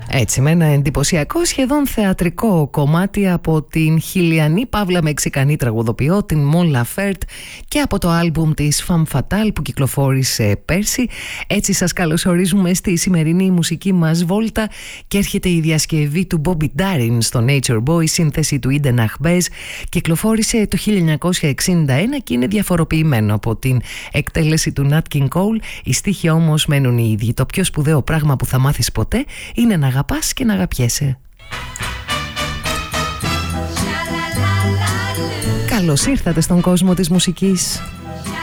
Έτσι, με ένα εντυπωσιακό σχεδόν θεατρικό κομμάτι από την χιλιανή παύλα μεξικανή τραγουδοποιό, την Mon Laferte, και από το άλμπουμ της Femme Fatale που κυκλοφόρησε πέρσι. Έτσι σας καλωσορίζουμε στη σημερινή μουσική μας βόλτα και έρχεται η διασκευή του Bobby Darin στο Nature Boy, σύνθεση του Eden Achbez. Κυκλοφόρησε το 1961 και είναι διαφοροποιημένο από την εκτέλεση του Nat King Cole. Οι στίχοι όμως μένουν οι ίδιοι. Το πιο σπουδαίο πράγμα που θα μάθεις ποτέ είναι να αγαπάς και να αγαπιέσαι. Καλώς ήρθατε στον κόσμο της μουσικής.